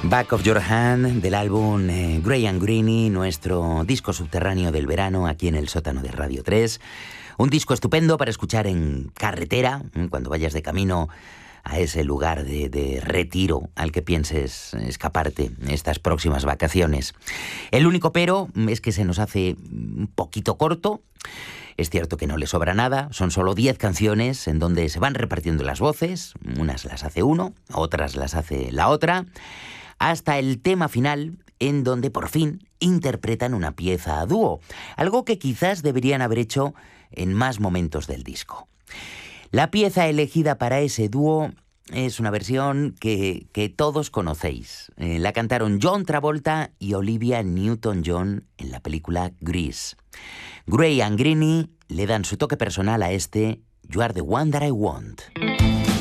Back of Your Hand, del álbum Grey and Greeny, nuestro disco subterráneo del verano aquí en el sótano de Radio 3. Un disco estupendo para escuchar en carretera, cuando vayas de camino a ese lugar de retiro al que pienses escaparte estas próximas vacaciones. El único pero es que se nos hace un poquito corto. Es cierto que no le sobra nada, son solo 10 canciones en donde se van repartiendo las voces, unas las hace uno, otras las hace la otra, hasta el tema final, en donde por fin interpretan una pieza a dúo, algo que quizás deberían haber hecho en más momentos del disco. La pieza elegida para ese dúo es una versión que todos conocéis. La cantaron John Travolta y Olivia Newton-John en la película Grease. Grey and Greeny le dan su toque personal a este You Are the One That I Want.